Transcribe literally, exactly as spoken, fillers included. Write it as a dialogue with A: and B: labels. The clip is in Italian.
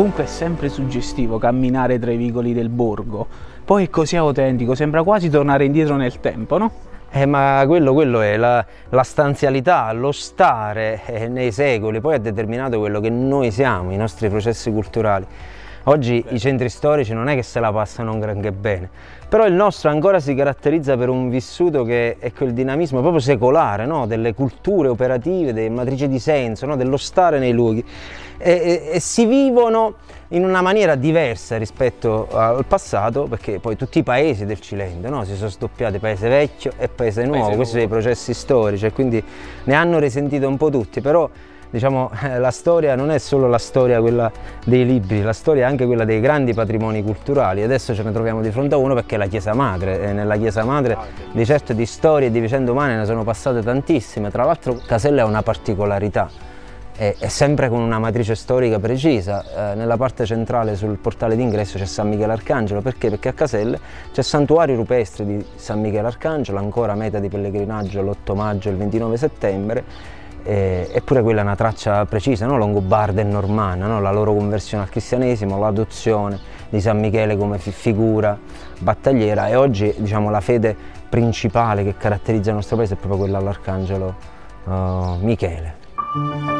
A: Comunque è sempre suggestivo camminare tra i vicoli del borgo, poi è così autentico, sembra quasi tornare indietro nel tempo, no?
B: Eh, ma quello, quello è la, la stanzialità, lo stare eh, nei secoli, poi ha determinato quello che noi siamo, i nostri processi culturali. Oggi i centri storici non è che se la passano un granché bene, però il nostro ancora si caratterizza per un vissuto che è quel dinamismo proprio secolare, no? Delle culture operative, delle matrici di senso, no? Dello stare nei luoghi e, e, e si vivono in una maniera diversa rispetto al passato, perché poi tutti i paesi del Cilento, no? Si sono sdoppiati paese vecchio e paese nuovo, paese questi sono i processi storici e quindi ne hanno risentito un po' tutti, però diciamo, la storia non è solo la storia quella dei libri, la storia è anche quella dei grandi patrimoni culturali. Adesso ce ne troviamo di fronte a uno perché è la Chiesa Madre, e nella Chiesa Madre di certo di storie e di vicende umane ne sono passate tantissime. Tra l'altro Caselle ha una particolarità, è, è sempre con una matrice storica precisa. Eh, nella parte centrale sul portale d'ingresso c'è San Michele Arcangelo, perché? Perché a Caselle c'è il santuario rupestre di San Michele Arcangelo, ancora meta di pellegrinaggio l'otto maggio e il ventinove settembre. Eh, eppure quella è una traccia precisa, no? Longobarda e normanna, no? La loro conversione al cristianesimo, l'adozione di San Michele come fi figura battagliera, e oggi diciamo, la fede principale che caratterizza il nostro paese è proprio quella all'Arcangelo uh, Michele.